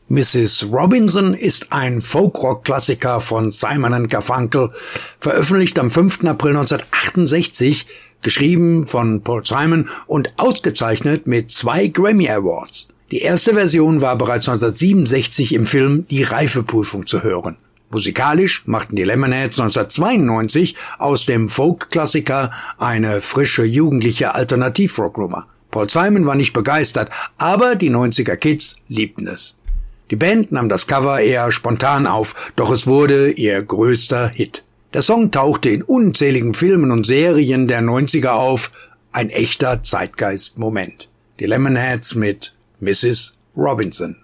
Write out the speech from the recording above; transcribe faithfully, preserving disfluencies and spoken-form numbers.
Missus Robinson ist ein Folkrock-Klassiker von Simon and Garfunkel, veröffentlicht am fünften April neunzehnhundertachtundsechzig, geschrieben von Paul Simon und ausgezeichnet mit zwei Grammy Awards. Die erste Version war bereits neunzehnhundertsiebenundsechzig im Film Die Reifeprüfung zu hören. Musikalisch machten die Lemonheads neunzehnhundertzweiundneunzig aus dem Folk-Klassiker eine frische jugendliche Alternativ-Rocknummer. Paul Simon war nicht begeistert, aber die neunziger Kids liebten es. Die Band nahm das Cover eher spontan auf, doch es wurde ihr größter Hit. Der Song tauchte in unzähligen Filmen und Serien der neunziger auf, ein echter Zeitgeist-Moment. Die Lemonheads mit Missus Robinson.